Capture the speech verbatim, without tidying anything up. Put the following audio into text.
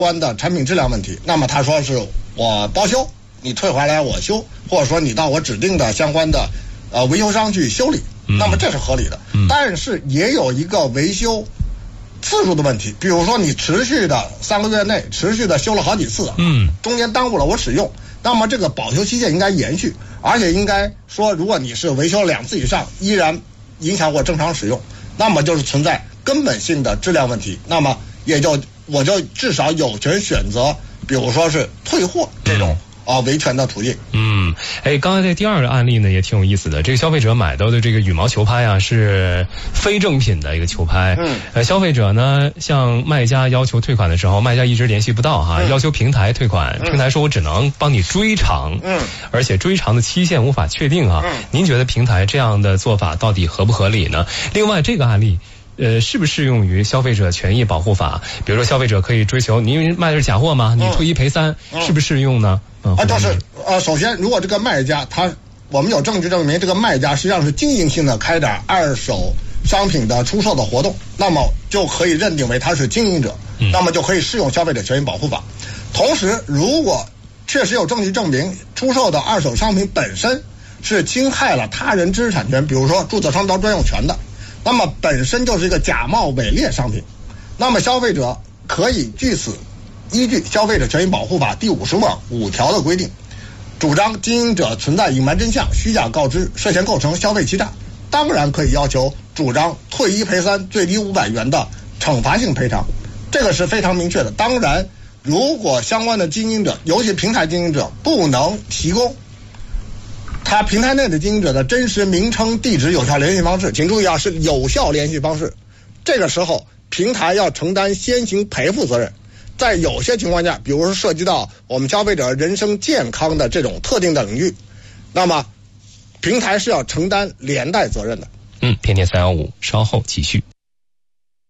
关的产品质量问题，那么他说是我包修，你退回来我修，或者说你到我指定的相关的呃维修商去修理，那么这是合理的。 嗯、 但是也有一个维修次数的问题，比如说你持续的三个月内持续的修了好几次， 嗯， 中间耽误了我使用，那么这个保修期限应该延续，而且应该说，如果你是维修两次以上依然影响我正常使用，那么就是存在根本性的质量问题，那么也就我就至少有权选择，比如说是退货这种。嗯啊，维权的途径。 嗯，哎，刚才这第二个案例呢也挺有意思的。这个消费者买到的这个羽毛球拍啊是非正品的一个球拍。嗯，呃，消费者呢向卖家要求退款的时候，卖家一直联系不到哈，嗯、要求平台退款。平台说我只能帮你追偿。嗯，而且追偿的期限无法确定啊。嗯，您觉得平台这样的做法到底合不合理呢？另外，这个案例。呃，适不适用于消费者权益保护法？比如说，消费者可以追求您卖的是假货吗？你退一赔三，嗯、是不是适用呢？ 嗯，啊，就是呃，首先，如果这个卖家他我们有证据证明这个卖家实际上是经营性的开展二手商品的出售的活动，那么就可以认定为他是经营者，嗯、那么就可以适用消费者权益保护法。同时，如果确实有证据证明出售的二手商品本身是侵害了他人知识产权，比如说注册商标专用权的。那么本身就是一个假冒伪劣商品，那么消费者可以据此依据消费者权益保护法第五十五条的规定，主张经营者存在隐瞒真相、虚假告知，涉嫌构成消费欺诈，当然可以要求主张退一赔三，最低五百元的惩罚性赔偿，这个是非常明确的。当然，如果相关的经营者，尤其平台经营者不能提供他平台内的经营者的真实名称、地址、有效联系方式，请注意啊，是有效联系方式。这个时候，平台要承担先行赔付责任。在有些情况下，比如说涉及到我们消费者人身健康的这种特定的领域，那么平台是要承担连带责任的。 嗯，天天三幺五，稍后继续。